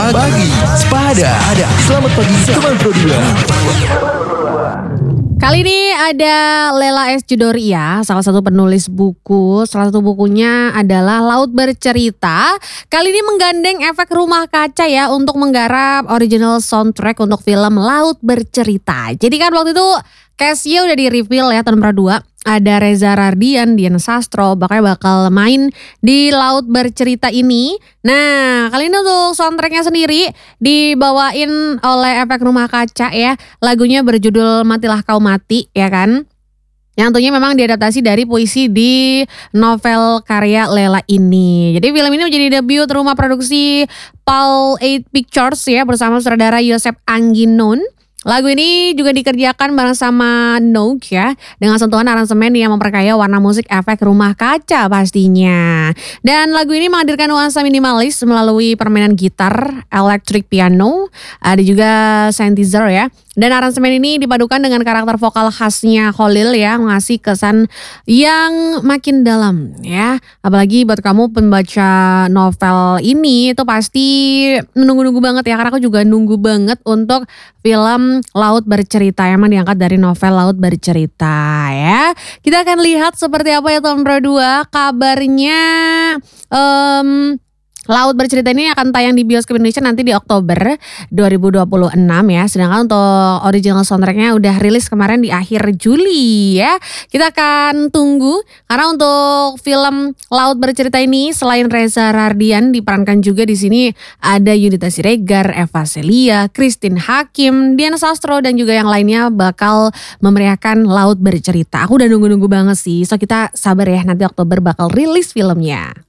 Pagi Sepada. Selamat pagi teman Pro 2. Kali ini ada Lela S. Judoria, salah satu penulis buku. Salah satu bukunya adalah Laut Bercerita. Kali ini menggandeng efek rumah kaca ya untuk menggarap original soundtrack untuk film Laut Bercerita. Jadi kan waktu itu cast-nya udah di-reveal ya tahun 2. Ada Reza Rardian, Dian Sastro, bakal main di Laut Bercerita ini. Nah, kali ini untuk soundtracknya sendiri dibawain oleh efek rumah kaca ya. Lagunya berjudul Matilah Kau Mati ya kan. Yang tentunya memang diadaptasi dari puisi di novel karya Lela ini. Jadi film ini menjadi debut rumah produksi Paul 8 Pictures ya bersama sutradara Yosep Angginon. Lagu ini juga dikerjakan bareng sama Nook ya, dengan sentuhan aransemen yang memperkaya warna musik efek rumah kaca pastinya. Dan lagu ini menghadirkan nuansa minimalis melalui permainan gitar, electric piano, ada juga synthesizer ya. Dan aransemen ini dipadukan dengan karakter vokal khasnya Kholil ya, mengasih kesan yang makin dalam ya. Apalagi buat kamu pembaca novel ini itu pasti menunggu-nunggu banget ya, karena aku juga nunggu banget untuk film Laut Bercerita yang diangkat dari novel Laut Bercerita ya. Kita akan lihat seperti apa ya tahun Pro 2 kabarnya. Laut Bercerita ini akan tayang di bioskop Indonesia nanti di Oktober 2026 ya. Sedangkan untuk original soundtracknya udah rilis kemarin di akhir Juli ya. Kita akan tunggu karena untuk film Laut Bercerita ini selain Reza Rardian diperankan juga di sini ada Yunita Siregar, Eva Celia, Christine Hakim, Dian Sastro dan juga yang lainnya bakal memeriahkan Laut Bercerita. Aku udah nunggu-nunggu banget sih. So kita sabar ya, nanti Oktober bakal rilis filmnya.